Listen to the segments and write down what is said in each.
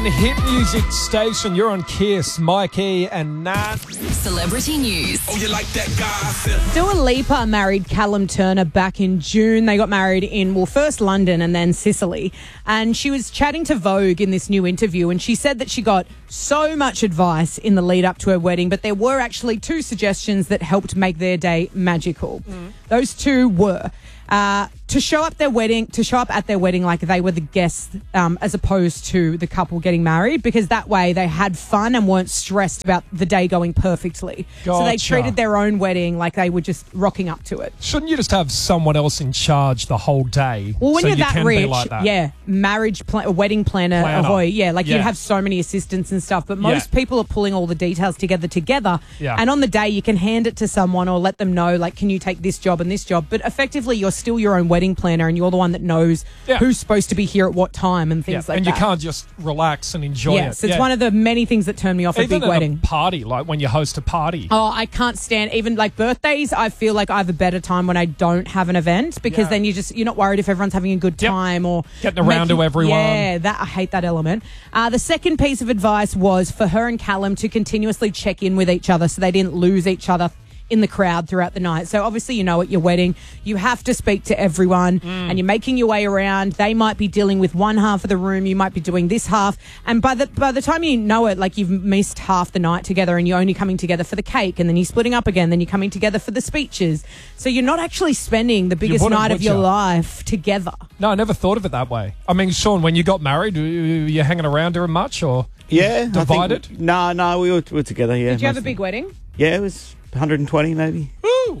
hit music station. You're on Kiss, Mikey and Nat. Celebrity news. Oh, you like that guy? Dua Lipa married Callum Turner back in June. They got married in, first London and then Sicily. And she was chatting to Vogue in this new interview, and she said that she got so much advice in the lead up to her wedding, but there were actually two suggestions that helped make their day magical. Those two were to show up at their wedding like they were the guests, as opposed to the couple getting married, because that way they had fun and weren't stressed about the day going perfectly. So they treated their own wedding like they were just rocking up to it. Shouldn't you just have someone else in charge the whole day? Well, when so you're you that can rich, be like that? yeah, wedding planner, ahoy, yeah, like you'd have so many assistants and stuff, but most people are pulling all the details together, and on the day you can hand it to someone or let them know, like, can you take this job and this job, but effectively you're still your own wedding planner and you're the one that knows who's supposed to be here at what time and things like and that. And you can't just relax and enjoy it. Yes, it's one of the many things that turn me off Even a big wedding. A party, like when you host a party. Oh, I can't stand, even like birthdays, I feel like I have a better time when I don't have an event, because then you're not worried if everyone's having a good time or getting around to everyone. Yeah, I hate that element. The second piece of advice was for her and Callum to continuously check in with each other so they didn't lose each other in the crowd throughout the night. So obviously, at your wedding, you have to speak to everyone and you're making your way around. They might be dealing with one half of the room. You might be doing this half. And by the time you know it, like, you've missed half the night together and you're only coming together for the cake, and then you're splitting up again, then you're coming together for the speeches. So you're not actually spending the biggest night of your life together. No, I never thought of it that way. I mean, Sean, when you got married, were you hanging around her much or divided? No, we were together, yeah. Did you have a big wedding? Yeah, it was 120 maybe. Ooh,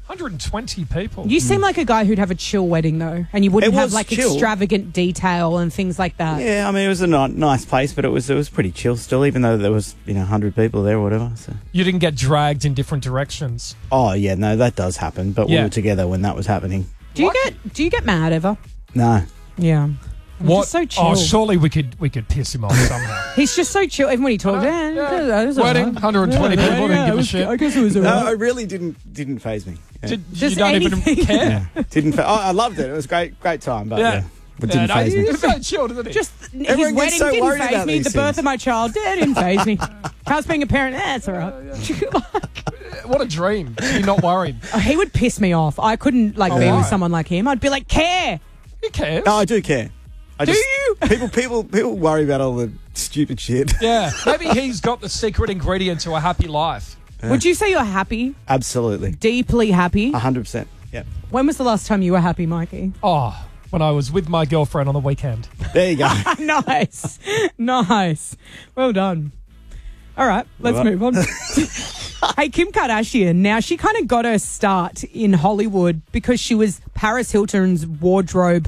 120 people. You seem like a guy who'd have a chill wedding, though, and you wouldn't have like chill. extravagant detail and things like that. Yeah, I mean, it was a nice place, but it was pretty chill still, even though there was 100 people there or whatever. So you didn't get dragged in different directions. Oh yeah, no, that does happen. But we were together when that was happening. Do you get mad ever? No. Yeah. What? Just so chill. Oh, surely we could piss him off somehow. He's just so chill. Even when he talks, wedding, 120 people, didn't give a shit. I guess it was alright. No, it really didn't faze me. Yeah. You don't even care? Yeah. Didn't. I loved it. It was great time. But it didn't faze me. He's so chill, isn't he? Just Everyone his wedding so didn't faze about me. these The birth things. of my child didn't faze me. How's being a parent? That's all right. What a dream. You're not worried. He would piss me off. I couldn't be with someone like him. I'd be like, care. Who cares? No, I do care. Do you? People worry about all the stupid shit. Yeah, maybe he's got the secret ingredient to a happy life. Yeah. Would you say you're happy? Absolutely. Deeply happy? 100%. Yeah. When was the last time you were happy, Mikey? Oh, when I was with my girlfriend on the weekend. There you go. Nice. Well done. All right, let's move on. Hey, Kim Kardashian, now she kind of got her start in Hollywood because she was Paris Hilton's wardrobe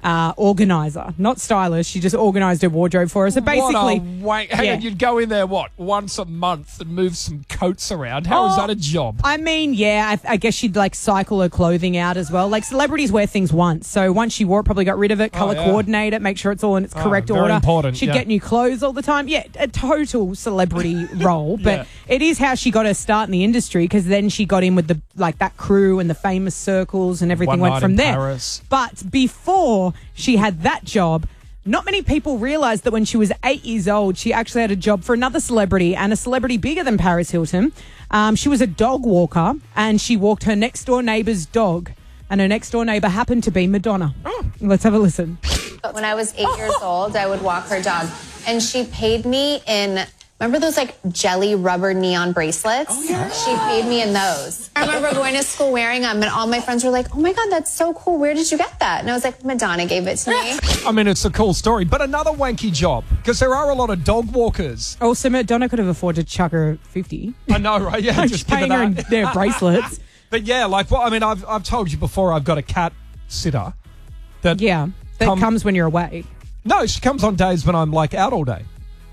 organizer, not stylist. She just organised her wardrobe for her. So basically, hang on, you'd go in there once a month and move some coats around. How is that a job? I mean, I guess she'd like cycle her clothing out as well. Like, celebrities wear things once, so once she wore it, probably got rid of it, color coordinate it, make sure it's all in its correct very order. Important, She'd get new clothes all the time. Yeah, a total celebrity role, but it is how she got her start in the industry, because then she got in with that crew and the famous circles and everything went from there. Paris. But before she had that job, not many people realised that when she was 8 years old, she actually had a job for another celebrity, and a celebrity bigger than Paris Hilton. She was a dog walker, and she walked her next door neighbour's dog, and her next door neighbour happened to be Madonna. Let's have a listen. When I was 8 years old, I would walk her dog, and she paid me in... Remember those jelly rubber neon bracelets? Oh, yeah. She paid me in those. I remember going to school wearing them, and all my friends were like, oh my God, that's so cool. Where did you get that? And I was like, Madonna gave it to me. I mean, it's a cool story, but another wanky job, because there are a lot of dog walkers. Also, Madonna could have afforded to chuck her 50. I know, right? Yeah, just paying her in their bracelets. But yeah, I've told you before, I've got a cat sitter. That comes when you're away. No, she comes on days when I'm out all day.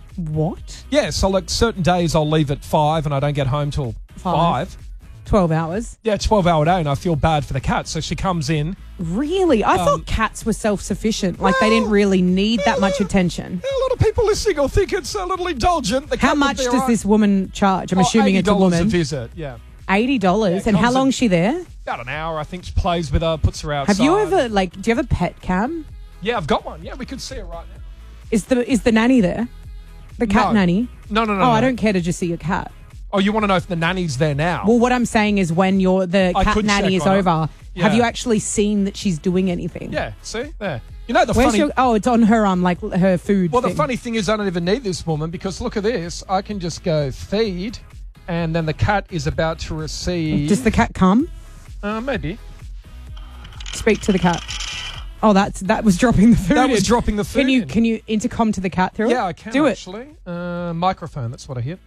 What? Yeah, so certain days I'll leave at 5 and I don't get home till 5. 12 hours? Yeah, 12-hour day, and I feel bad for the cat. So she comes in. Really? I thought cats were self-sufficient. They didn't really need that much attention. A lot of people listening will think it's a little indulgent. How much does this woman charge? I'm assuming it's a woman. $80 a visit, yeah. $80? And how long is she there? About an hour, I think. She plays with her, puts her outside. Have you ever, do you have a pet cam? Yeah, I've got one. Yeah, we could see her right now. Is the nanny there? The cat nanny? No. Oh, I don't care to just see your cat. Oh, you want to know if the nanny's there now? Well, what I'm saying is when the I cat could nanny check is on over, Yeah. have you actually seen that she's doing anything? Yeah, see? There. You know the Where's funny... your... Oh, it's on her like her food Well, the thing. funny thing is I don't even need this woman because look at this. I can just go feed and then the cat is about to receive... Does the cat come? Maybe. Speak to the cat. Oh, that was dropping the food. That was in. dropping the food in. Can you intercom to the cat through it? Yeah, I can Do actually. Microphone, that's what I hit.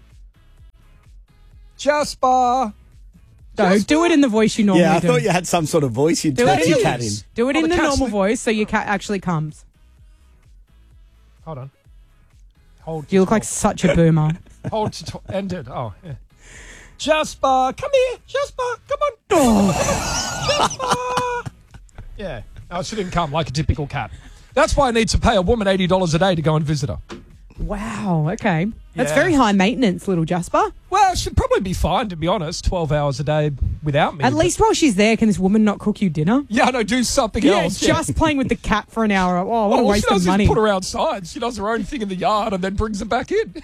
Jasper! No, do it in the voice you normally do. Yeah, I thought you had some sort of voice you'd Do talk it your in- cat in. Do it Oh, in the the cat's normal li- voice so your cat actually comes. Hold on. Hold. You look like such a boomer. Hold to talk. Ended. Oh, yeah. Jasper, come here. Jasper, come on. Jasper. Yeah. No, she didn't come like a typical cat. That's why I need to pay a woman $80 a day to go and visit her. Wow, okay. That's Yeah. very high maintenance, little Jasper. Well, she'd probably be fine, to be honest, 12 hours a day without me. At least while she's there, can this woman not cook you dinner? Yeah, no, do something Yeah, else. just playing with the cat for an hour. Oh, what a all waste she does of money. is put her outside. She does her own thing in the yard and then brings them back in.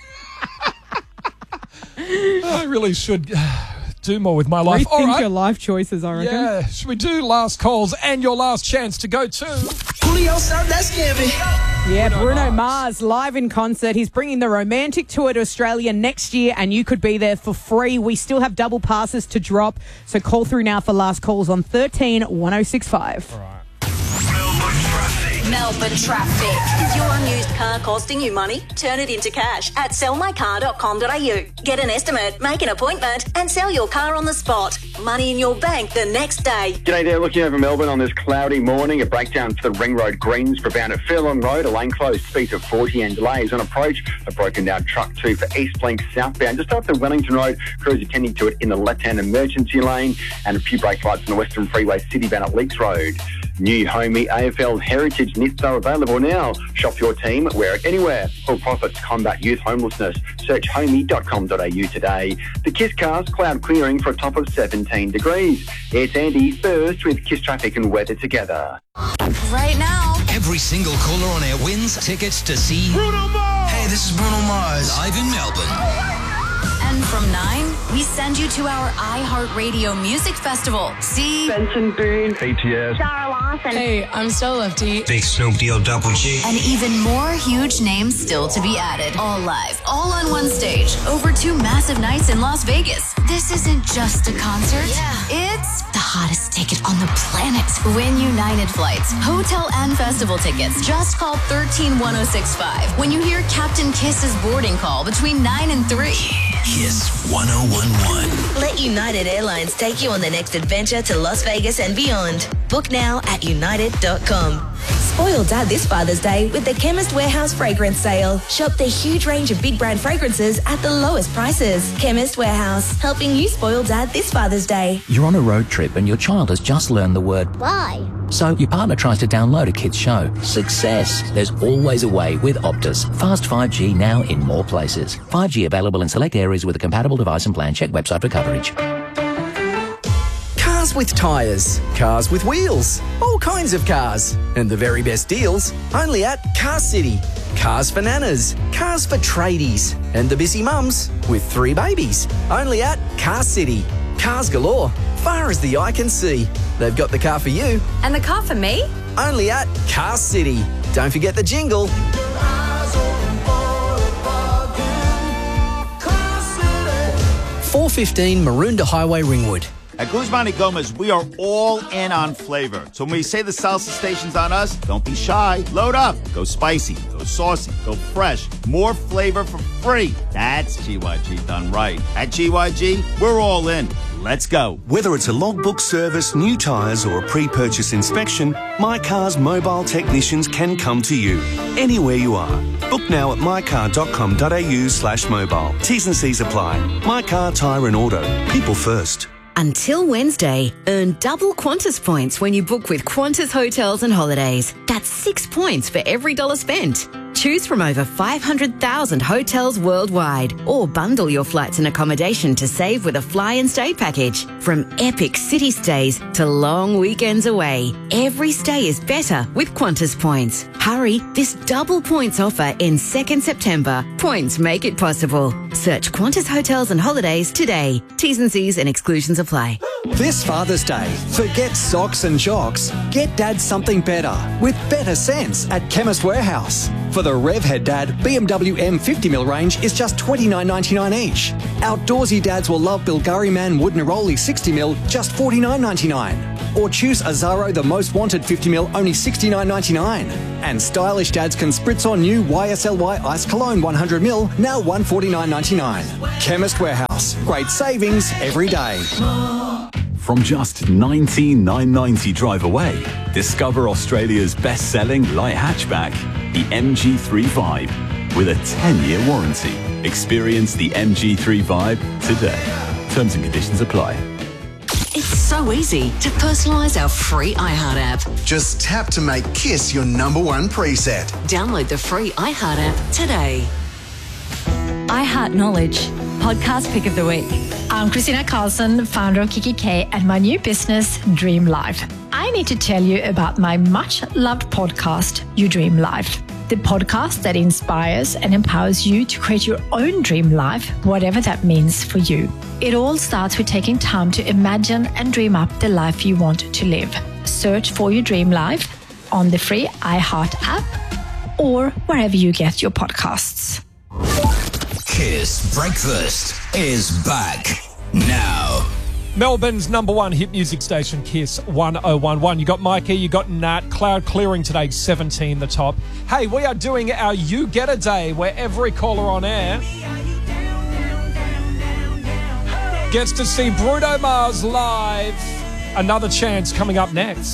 I really should do more with my life. All Rethink right. your life choices, I reckon. Yeah, should we do last calls and your last chance to go to... Julio, stop that scamming. Yeah, Bruno Mars live in concert. He's bringing the romantic tour to Australia next year, and you could be there for free. We still have double passes to drop, so call through now for last calls on 13 1065. Melbourne traffic. Your used car costing you money? Turn it into cash at sellmycar.com.au. Get an estimate, make an appointment, and sell your car on the spot. Money in your bank the next day. G'day there, looking over Melbourne on this cloudy morning. A breakdown for the Ring Road Greens for bound at Fairlawn Road. A lane closed, speeds of 40 and delays on approach. A broken down truck too for East Link southbound. Just after Wellington Road, crews attending to it in the left-hand emergency lane. And a few brake lights on the Western Freeway citybound at Leaks Road. New Homey AFL Heritage Knits are available now. Shop your team, wear it anywhere. For profits, combat youth homelessness. Search homey.com.au today. The Kiss Cars cloud clearing for a top of 17 degrees. It's Andy first with Kiss Traffic and weather together. Right now. Every single caller on air wins tickets to see Bruno Mars. Hey, this is Bruno Mars live in Melbourne. And from 9, we send you to our iHeartRadio Music Festival. See Benson Boone, BTS. Hey, I'm Stella Lefty. Big Snoop Deal Double G. and even more huge names still to be added. All live, all on one stage, over 2 massive nights in Las Vegas. This isn't just a concert. It's the hottest ticket on the planet. Win United flights, hotel and festival tickets. Just call 131065 when you hear Captain Kiss's boarding call between 9 and 3. Kiss 1011. Let United Airlines take you on the next adventure to Las Vegas and beyond. Book now at united.com. Spoil Dad this Father's Day with the Chemist Warehouse fragrance sale. Shop the huge range of big brand fragrances at the lowest prices. Chemist Warehouse, helping you spoil Dad this Father's Day. You're on a road trip and your child has just learned the word Why? So your partner tries to download a kid's show. Success. There's always a way with Optus. Fast 5G now in more places. 5G available in select areas with a compatible device and plan. Check website for coverage. Cars with tyres, cars with wheels, all kinds of cars. And the very best deals only at Car City. Cars for nanas, cars for tradies, and the busy mums with 3 babies. Only at Car City. Cars galore, far as the eye can see. They've got the car for you. And the car for me? Only at Car City. Don't forget the jingle. 415 Maroondah Highway, Ringwood. At Guzman y Gomez, we are all in on flavor. So when we say the salsa station's on us, don't be shy. Load up. Go spicy. Go saucy. Go fresh. More flavor for free. That's GYG done right. At GYG, we're all in. Let's go. Whether it's a logbook service, new tyres or a pre-purchase inspection, My Car's mobile technicians can come to you anywhere you are. Book now at mycar.com.au/mobile. T's and C's apply. My Car Tyre and Auto. People first. Until Wednesday, earn double Qantas points when you book with Qantas Hotels and Holidays. That's 6 points for every $1 spent. Choose from over 500,000 hotels worldwide, or bundle your flights and accommodation to save with a fly and stay package. From epic city stays to long weekends away, every stay is better with Qantas points. Hurry, this double points offer ends 2nd September. Points make it possible. Search Qantas Hotels and Holidays today. T's and C's and exclusions apply. This Father's Day, forget socks and jocks. Get Dad something better with better sense at Chemist Warehouse. For the Revhead Dad BMW M50mm range is just $29.99 each. Outdoorsy dads will love Bilgari Man Wood Neroli 60mm, just $49.99. Or choose Azaro the Most Wanted 50mm, only $69.99. And stylish dads can spritz on new YSLY Ice Cologne 100ml, now $149.99. Chemist Warehouse, great savings every day. From just $19,990 drive away, discover Australia's best-selling light hatchback, the MG3 Vibe, with a 10-year warranty. Experience the MG3 Vibe today. Terms and conditions apply. It's so easy to personalise our free iHeart app. Just tap to make Kiss your #1 preset. Download the free iHeart app today. iHeart Knowledge, podcast pick of the week. I'm Christina Carlson, founder of Kiki K, and my new business, Dream Life. I need to tell you about my much-loved podcast, You Dream Life. The podcast that inspires and empowers you to create your own dream life, whatever that means for you. It all starts with taking time to imagine and dream up the life you want to live. Search for Your Dream Life on the free iHeart app or wherever you get your podcasts. Kiss Breakfast is back now. Melbourne's #1 hit music station, Kiss 1011. You got Mikey, you got Nat. Cloud clearing today, 17 the top. Hey, we are doing our You Get a Day, where every caller on air gets to see Bruno Mars live. Another chance coming up next.